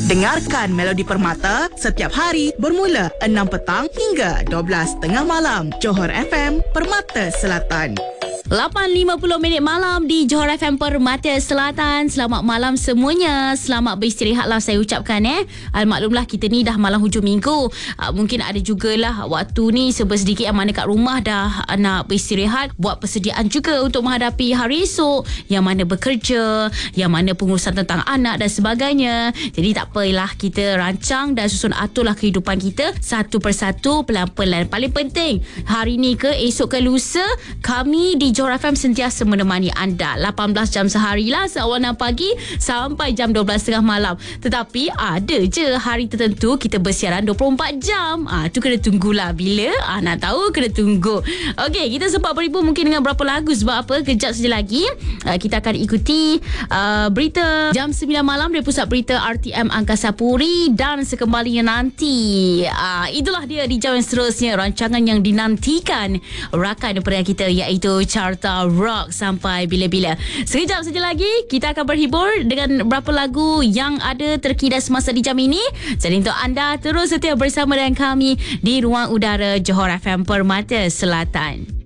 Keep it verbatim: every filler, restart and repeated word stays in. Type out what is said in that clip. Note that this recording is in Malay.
Dengarkan Melodi Permata setiap hari bermula enam petang hingga dua belas tengah malam. Johor F M, Permata Selatan. lapan lima puluh minit malam di Johor F M Permata Selatan. Selamat malam semuanya. Selamat beristirahatlah saya ucapkan eh. Almaklumlah kita ni dah malam hujung minggu. Uh, mungkin ada jugalah waktu ni serba sedikit yang mana kat rumah dah nak beristirahat, buat persediaan juga untuk menghadapi hari esok, yang mana bekerja, yang mana pengurusan tentang anak dan sebagainya. Jadi tak apalah, kita rancang dan susun aturlah kehidupan kita satu persatu, pelan-pelan. Paling penting hari ni ke esok ke lusa, kami di Johor F M sentiasa menemani anda lapan belas jam sehari lah, seawal enam pagi sampai jam dua belas tengah malam. Tetapi ada je hari tertentu kita bersiaran dua puluh empat jam. Ah, tu kena tunggulah bila. Ah, nak tahu kena tunggu. Okey, kita sempat beribu mungkin dengan berapa lagu. Sebab apa? Kejap saja lagi uh, kita akan ikuti uh, berita jam sembilan malam dari Pusat Berita R T M Angkasa Puri, dan sekembalinya nanti uh, itulah dia di jam yang seterusnya, rancangan yang dinantikan rakan pendengar kita, iaitu Carta Rock sampai bila-bila. Sekejap saja lagi kita akan berhibur dengan beberapa lagu yang ada terkini dan semasa di jam ini. Jadi untuk anda terus setia bersama dengan kami di ruang udara Johor F M Permata Selatan.